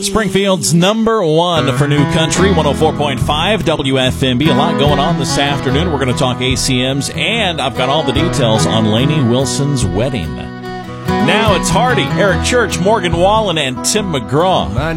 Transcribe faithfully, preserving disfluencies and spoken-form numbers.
Springfield's number one for new country, one oh four point five W F M B. A lot going on this afternoon. We're going to talk A C Ms, and I've got all the details on Lainey Wilson's wedding. Now it's Hardy, Eric Church, Morgan Wallen, and Tim McGraw.